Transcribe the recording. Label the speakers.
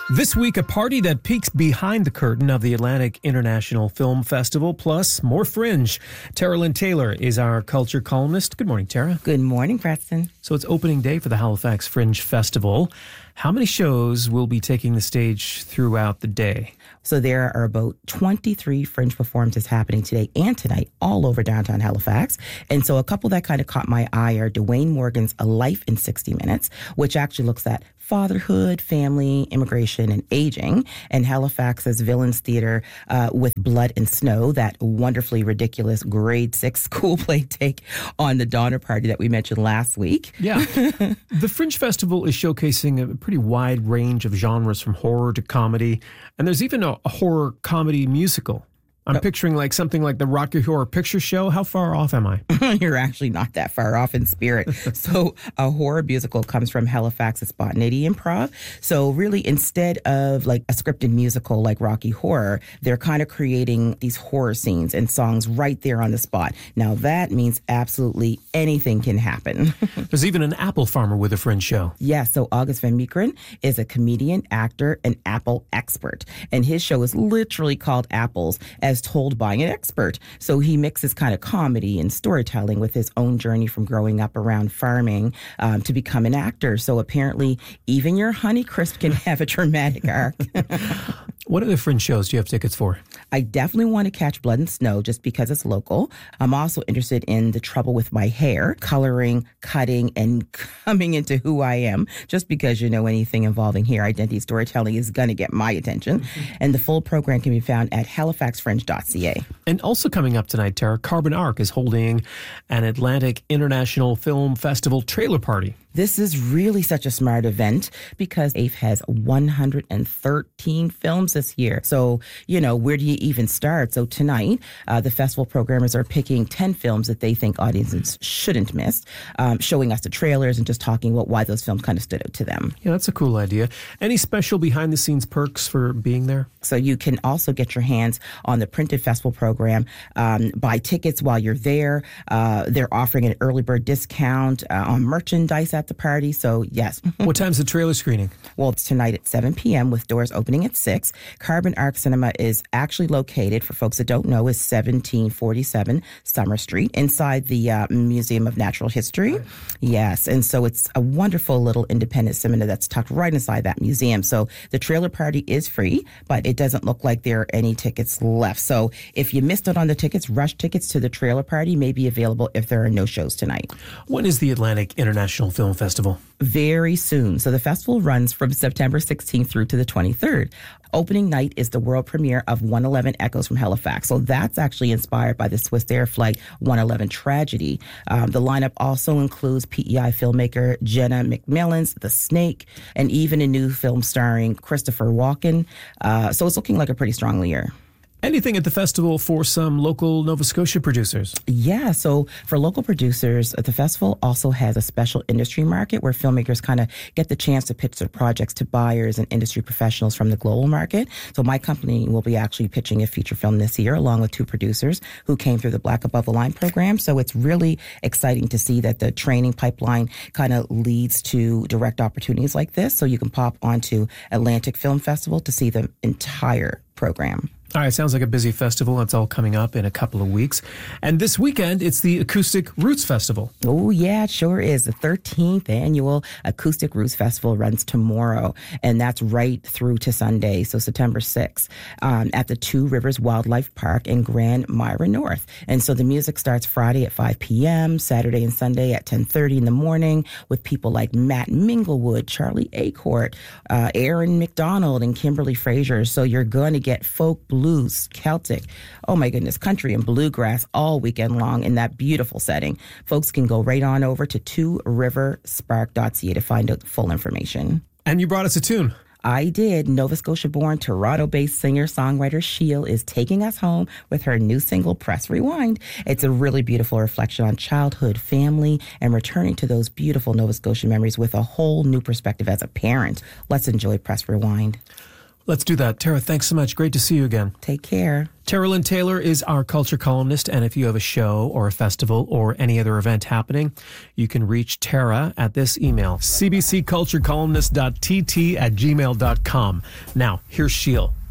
Speaker 1: This week, a party that peeks behind the curtain of the Atlantic International Film Festival, plus more Fringe. Tara Lynn Taylor is our culture columnist. Good morning, Tara.
Speaker 2: Good morning, Preston.
Speaker 1: So it's opening day for the Halifax Fringe Festival. How many shows will be taking the stage throughout the day?
Speaker 2: So there are about 23 Fringe performances happening today and tonight all over downtown Halifax. And so a couple that kind of caught my eye are Dwayne Morgan's A Life in 60 Minutes, which actually looks at fatherhood, family, immigration, and aging, and Halifax's Villains Theatre with Blood and Snow, that wonderfully ridiculous grade 6 school play take on the Donner Party that we mentioned last week.
Speaker 1: Yeah. The Fringe Festival is showcasing a pretty wide range of genres from horror to comedy, and there's even a horror comedy musical. I'm picturing like something like the Rocky Horror Picture Show. How far off am I?
Speaker 2: You're actually not that far off in spirit. So a horror musical comes from Halifax's Spontaneity Improv. So really, instead of like a scripted musical like Rocky Horror, they're kind of creating these horror scenes and songs right there on the spot. Now that means absolutely anything can happen.
Speaker 1: There's even an apple farmer with a Fringe show.
Speaker 2: Yeah, so August Van Meekeren is a comedian, actor, and apple expert. And his show is literally called Apples, as told by an expert. So he mixes kind of comedy and storytelling with his own journey from growing up around farming to become an actor. So apparently even your Honeycrisp can have a dramatic arc.
Speaker 1: What other Fringe shows do you have tickets for?
Speaker 2: I definitely want to catch Blood and Snow just because it's local. I'm also interested in The Trouble with My Hair, coloring, cutting, and coming into who I am, just because anything involving hair identity storytelling is going to get my attention. Mm-hmm. And the full program can be found at halifaxfringe.ca.
Speaker 1: And also coming up tonight, Tara, Carbon Arc is holding an Atlantic International Film Festival trailer party.
Speaker 2: This is really such a smart event because AIFF has 113 films this year. So, where do you even start? So tonight, the festival programmers are picking 10 films that they think audiences shouldn't miss, showing us the trailers and just talking about why those films kind of stood out to them.
Speaker 1: Yeah, that's a cool idea. Any special behind-the-scenes perks for being there?
Speaker 2: So you can also get your hands on the printed festival program, buy tickets while you're there. They're offering an early bird discount on merchandise at the party. So, yes.
Speaker 1: What time's the trailer screening?
Speaker 2: Well, it's tonight at 7 p.m. with doors opening at 6. Carbon Arc Cinema is actually located, for folks that don't know, is 1747 Summer Street inside the Museum of Natural History. Right. Yes. And so it's a wonderful little independent cinema that's tucked right inside that museum. So the trailer party is free, but it doesn't look like there are any tickets left. So if you missed out on the tickets, rush tickets to the trailer party may be available if there are no shows tonight.
Speaker 1: When is the Atlantic International Film Festival?
Speaker 2: Very soon. So the festival runs from September 16th through to the 23rd. Opening night is the world premiere of 111 Echoes from Halifax. So that's actually inspired by the Swissair Flight 111 tragedy. The lineup also includes PEI filmmaker Jenna McMillan's The Snake, and even a new film starring Christopher Walken. So it's looking like a pretty strong year.
Speaker 1: Anything at the festival for some local Nova Scotia producers?
Speaker 2: Yeah, so for local producers, the festival also has a special industry market where filmmakers kind of get the chance to pitch their projects to buyers and industry professionals from the global market. So my company will be actually pitching a feature film this year along with 2 producers who came through the Black Above the Line program. So it's really exciting to see that the training pipeline kind of leads to direct opportunities like this. So you can pop onto Atlantic Film Festival to see the entire program.
Speaker 1: All right, sounds like a busy festival. It's all coming up in a couple of weeks. And this weekend, it's the Acoustic Roots Festival.
Speaker 2: Oh, yeah, it sure is. The 13th annual Acoustic Roots Festival runs tomorrow, and that's right through to Sunday, so September 6th, at the Two Rivers Wildlife Park in Grand Myra North. And so the music starts Friday at 5 p.m., Saturday and Sunday at 10:30 in the morning, with people like Matt Minglewood, Charlie Acourt, Aaron McDonald, and Kimberly Fraser. So you're going to get folk, blues, Celtic, oh my goodness, country and bluegrass all weekend long in that beautiful setting. Folks can go right on over to tworiverspark.ca to find out full information.
Speaker 1: And you brought us a tune.
Speaker 2: I did. Nova Scotia-born, Toronto-based singer-songwriter Sheil is taking us home with her new single, Press Rewind. It's a really beautiful reflection on childhood, family, and returning to those beautiful Nova Scotia memories with a whole new perspective as a parent. Let's enjoy Press Rewind.
Speaker 1: Let's do that. Tara, thanks so much. Great to see you again.
Speaker 2: Take care.
Speaker 1: Tara Lynn Taylor is our culture columnist, and if you have a show or a festival or any other event happening, you can reach Tara at this email, cbcculturecolumnist.tt@gmail.com. Now, here's Sheil.